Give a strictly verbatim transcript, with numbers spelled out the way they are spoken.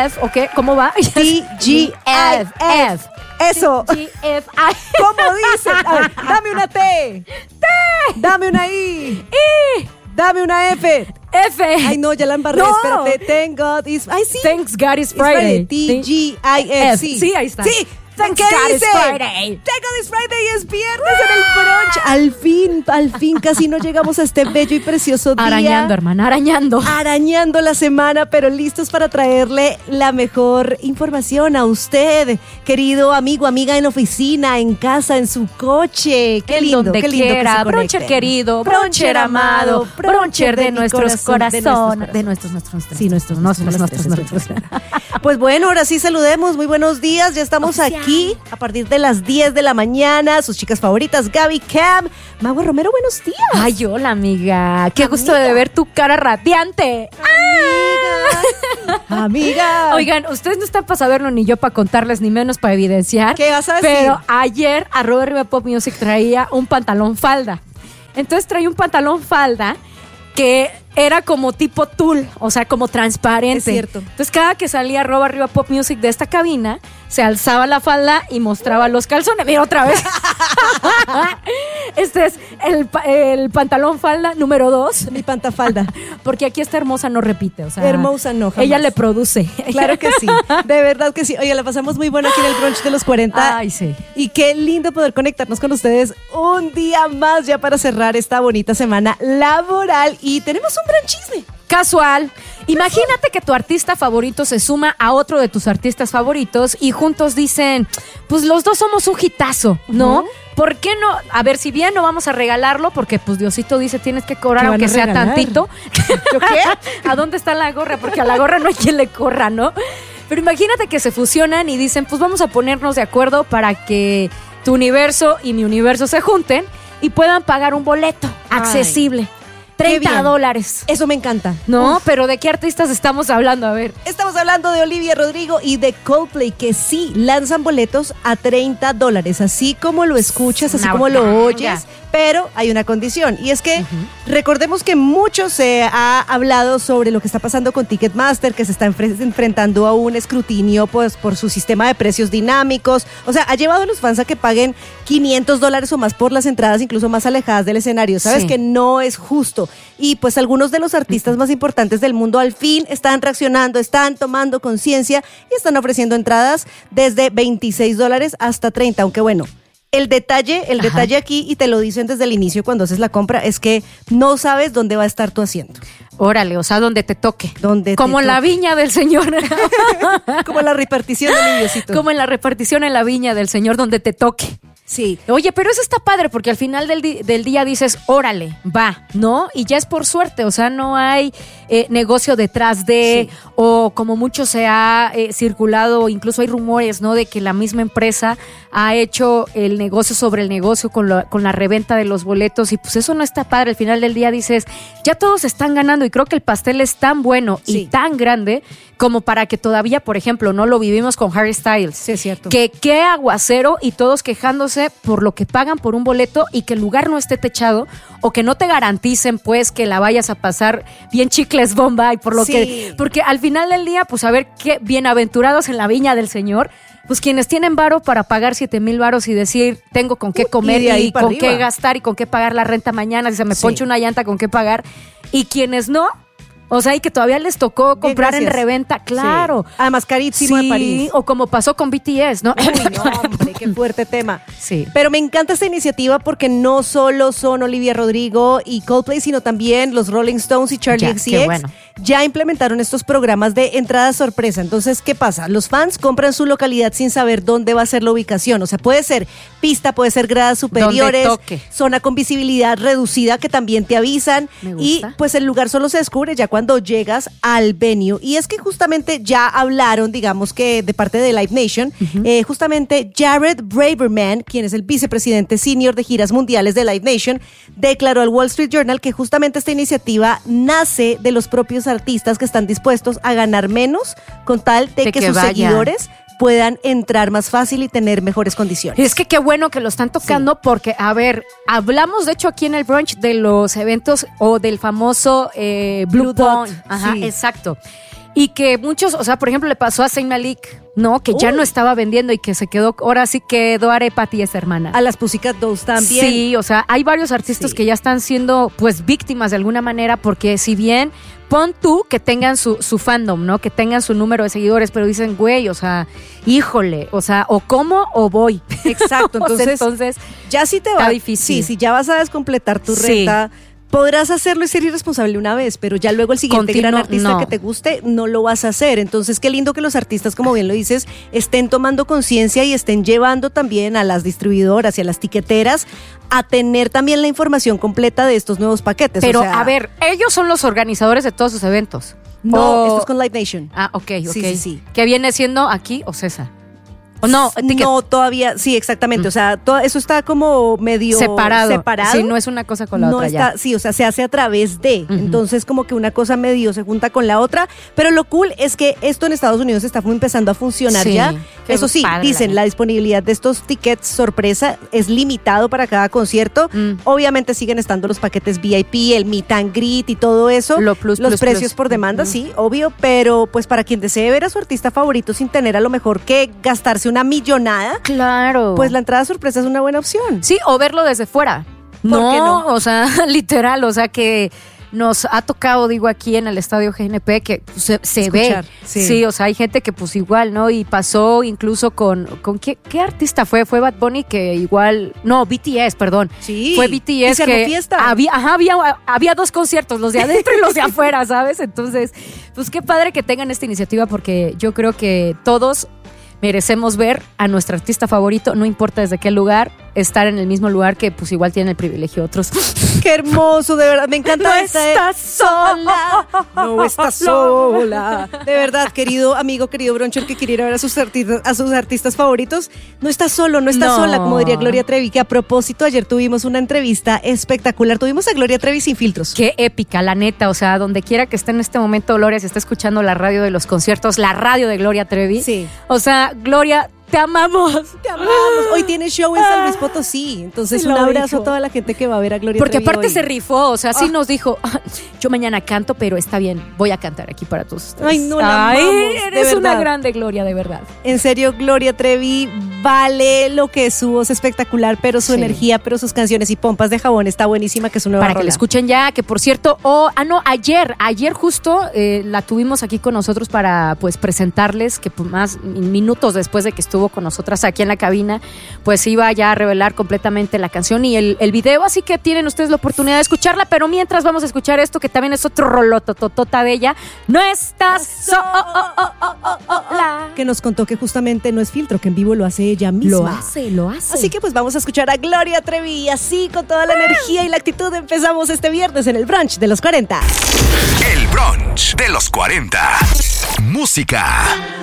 F, ¿o qué? ¿Cómo va? T G I F. Eso. T G F I. ¿Cómo dice? A ver, dame una T. T. Dame una I. I. Dame una F. F. Ay, no, ya la embarré. No. Espérate. Thank God is... Ay, sí. Thanks God is Friday. T G I F. Sí. Sí, ahí está. Sí. Thanks ¿Qué God dice? is Friday. Thank God is Friday y es viernes en el brunch. Al fin, al fin, casi no llegamos a este bello y precioso día. Arañando, hermana, arañando. Arañando la semana, pero listos para traerle la mejor información a usted, querido amigo, amiga en oficina, en casa, en su coche. Qué En lindo, donde qué lindo quiera. que se Broncher conecten. querido, broncher amado, broncher de, mi nuestros corazón, corazones. de De nuestros nuestros, nuestros, Sí, nuestros, nuestros, nuestros, nuestros, nuestros, nuestros. Pues bueno, ahora sí saludemos. Muy buenos días. Ya estamos Oficial. aquí a partir de las diez de la mañana. Sus chicas favoritas, Gaby, Cam, Mago Romero. Buenos días. Ay, hola, amiga. Qué Amiga. gusto de ver tu cara radiante. Amiga. Amiga. Oigan, ustedes no están para saberlo ni yo para contarles, ni menos para evidenciar. ¿Qué vas a decir? Pero ayer arroba arriba Pop Music traía un pantalón falda. Entonces traía un pantalón falda que era como tipo tul, o sea, como transparente. Es cierto. Entonces cada que salía arroba arriba Pop Music de esta cabina, se alzaba la falda y mostraba los calzones. Mira otra vez. Este es el, pa- el pantalón falda número dos. Mi pantafalda. Porque aquí esta hermosa no repite, o sea. Hermosa no, jamás. Ella le produce. Claro que sí, de verdad que sí. Oye, la pasamos muy buena aquí en el brunch de los cuarenta. Ay, sí. Y qué lindo poder conectarnos con ustedes un día más ya para cerrar esta bonita semana laboral. Y tenemos un gran chisme. Casual. Imagínate que tu artista favorito se suma a otro de tus artistas favoritos y juntos dicen, pues los dos somos un hitazo, ¿no? Ujú. ¿Por qué no? A ver, si bien no vamos a regalarlo, porque pues Diosito dice tienes que cobrar ¿Qué van aunque a sea regalar? tantito. ¿Yo qué? ¿A dónde está la gorra? Porque a la gorra no hay quien le corra, ¿no? Pero imagínate que se fusionan y dicen, pues vamos a ponernos de acuerdo para que tu universo y mi universo se junten y puedan pagar un boleto accesible. treinta bien. dólares. Eso me encanta. No, Uf. pero ¿de qué artistas estamos hablando? A ver. Estamos hablando de Olivia Rodrigo y de Coldplay, que sí lanzan boletos a treinta dólares, así como lo escuchas, así Una como lo ganga. oyes, pero hay una condición, y es que recordemos que mucho se ha hablado sobre lo que está pasando con Ticketmaster, que se está enfre- enfrentando a un escrutinio pues, por su sistema de precios dinámicos, o sea, ha llevado a los fans a que paguen quinientos dólares o más por las entradas, incluso más alejadas del escenario, ¿sabes? Sí. Que no es justo. Y pues algunos de los artistas más importantes del mundo al fin están reaccionando, están tomando conciencia y están ofreciendo entradas desde veintiséis dólares hasta treinta, aunque bueno, el detalle, el Ajá. detalle aquí, y te lo dicen desde el inicio cuando haces la compra, es que no sabes dónde va a estar tu asiento. Órale, o sea, donde te toque. Donde te Como en la toque. viña del Señor. Como la repartición de mi Diosito. Como en la repartición en la viña del Señor, donde te toque. Sí. Oye, pero eso está padre porque al final del, di- del día dices, órale, va, ¿no? Y ya es por suerte, o sea, no hay eh, negocio detrás de, Sí. o como mucho se ha eh, circulado, incluso hay rumores, ¿no? De que la misma empresa ha hecho el negocio sobre el negocio con, lo- con la reventa de los boletos y pues eso no está padre. Al final del día dices, ya todos están ganando y creo que el pastel es tan bueno Sí. y tan grande como para que todavía, por ejemplo, no lo vivimos con Harry Styles. Sí, es cierto. Que qué aguacero y todos quejándose por lo que pagan por un boleto y que el lugar no esté techado o que no te garanticen pues que la vayas a pasar bien chicles bomba y por lo Sí. que porque al final del día pues a ver qué bienaventurados en la viña del Señor, pues quienes tienen varo para pagar siete mil varos y decir tengo con qué Uy, comer y de ahí y para con qué arriba. gastar y con qué pagar la renta mañana, si se me Sí. poncha una llanta con qué pagar, y quienes no, o sea, y que todavía les tocó comprar en gracias. reventa, claro. Sí. Además, carísimo de París. O como pasó con B T S, ¿no? Uy, no, hombre, qué fuerte tema. Sí. Pero me encanta esta iniciativa porque no solo son Olivia Rodrigo y Coldplay, sino también los Rolling Stones y Charlie Ya, X C qué X. bueno. Ya implementaron estos programas de entrada sorpresa. Entonces, ¿qué pasa? Los fans compran su localidad sin saber dónde va a ser la ubicación. O sea, puede ser pista, puede ser gradas superiores, toque. zona con visibilidad reducida que también te avisan. Me Y gusta. pues el lugar solo se descubre ya cuando llegas al venue. Y es que justamente ya hablaron, digamos que de parte de Live Nation, eh, justamente Jared Braverman, quien es el vicepresidente senior de giras mundiales de Live Nation, declaró al Wall Street Journal que justamente esta iniciativa nace de los propios artistas que están dispuestos a ganar menos con tal de, De que, que sus vaya. seguidores puedan entrar más fácil y tener mejores condiciones. Es que qué bueno que lo están tocando porque, a ver, hablamos de hecho aquí en el brunch de los eventos o del famoso eh, Blue, Blue Dot, Point. Ajá, sí. exacto. Y que muchos, o sea, por ejemplo, le pasó a Zayn Malik, ¿no? Que ya Uy. no estaba vendiendo y que se quedó, ahora sí quedó arepa y esa hermana. A las Pussycat Dolls también. Sí, o sea, hay varios artistas Sí. que ya están siendo, pues, víctimas de alguna manera, porque si bien pon tú que tengan su, su fandom, ¿no? Que tengan su número de seguidores, pero dicen, güey, o sea, híjole, o sea, o como o voy. Exacto, O sea, entonces, entonces ya sí te está va. difícil. Sí, si ya vas a descompletar tu Sí. renta, podrás hacerlo y ser irresponsable una vez, pero ya luego el siguiente Continuo, gran artista no. que te guste no lo vas a hacer. Entonces, qué lindo que los artistas, como bien lo dices, estén tomando conciencia y estén llevando también a las distribuidoras y a las tiqueteras a tener también la información completa de estos nuevos paquetes. Pero, O sea, a ver, ellos son los organizadores de todos sus eventos. no, O- esto es con Live Nation. Ah, ok, ok. Sí, sí, sí. ¿Que viene siendo aquí o César? ¿O no? Ticket. No, todavía, sí, exactamente. Mm. O sea, todo eso está como medio separado. separado. Sí, no es una cosa con la no otra está, ya. sí, o sea, se hace a través de. Ujú. Entonces, como que una cosa medio se junta con la otra. Pero lo cool es que esto en Estados Unidos está empezando a funcionar Sí, ya. qué Eso sí, padre, dicen, la la disponibilidad de estos tickets sorpresa es limitado para cada concierto. Mm. Obviamente siguen estando los paquetes V I P, el meet and greet y todo eso. Lo plus, los plus, precios plus. por demanda, Ujú. sí, obvio. Pero pues para quien desee ver a su artista favorito sin tener a lo mejor que gastarse una millonada, Claro. pues la entrada sorpresa es una buena opción. Sí, o verlo desde fuera. ¿Por No, qué no? o sea, literal, o sea que nos ha tocado, digo, aquí en el estadio G N P que se, se Escuchar, ve. sí. Sí. o sea, hay gente que pues igual, ¿no? Y pasó incluso con, con ¿qué, qué artista fue? Fue Bad Bunny que igual, no, B T S, perdón. Sí. Fue B T S Y se armó que fiesta. había, ajá, había, había dos conciertos, los de adentro y los de afuera, ¿sabes? Entonces, pues qué padre que tengan esta iniciativa porque yo creo que todos merecemos ver a nuestro artista favorito, no importa desde qué lugar, estar en el mismo lugar que pues igual tienen el privilegio otros. Qué hermoso, de verdad, me encanta No esta- estás sola. No estás sola. De verdad, querido amigo, querido Broncho, que quiere ir a ver a sus artistas, a sus artistas favoritos, no estás solo, no estás No. sola, como diría Gloria Trevi, que a propósito ayer tuvimos una entrevista espectacular. Tuvimos a Gloria Trevi sin filtros. Qué épica, la neta, o sea, donde quiera que esté en este momento Gloria, si está escuchando la radio de los conciertos, la radio de Gloria Trevi. Sí. O sea, Gloria, te amamos. Te amamos. Hoy tiene show en San Luis Potosí. Entonces, Sí un lo abrazo dijo. a toda la gente que va a ver a Gloria Porque Trevi aparte hoy. se rifó, o sea, sí Ah. nos dijo, "Ah, yo mañana canto, pero está bien, voy a cantar aquí para todos ustedes". Ay, no, la Ay, amamos, de eres una verdad. grande Gloria, de verdad. En serio, Gloria Trevi vale lo que es su voz espectacular, pero su Sí. energía, pero sus canciones y pompas de jabón está buenísima, que es una nueva Para que la rola. escuchen ya, que por cierto, oh, ah no, ayer, ayer justo eh, la tuvimos aquí con nosotros para pues presentarles, que pues, más minutos después de que estuvo con nosotras aquí en la cabina, pues iba ya a revelar completamente la canción y el, el video, así que tienen ustedes la oportunidad de escucharla, pero mientras vamos a escuchar esto, que también es otro rolotototota de ella, no estás sola. Que nos contó que justamente no es filtro, que en vivo lo hace ella misma. Lo hace, lo hace. Así que pues vamos a escuchar a Gloria Trevi y así con toda la energía y la actitud empezamos este viernes en el brunch de los cuarenta. El brunch de los cuarenta. Música.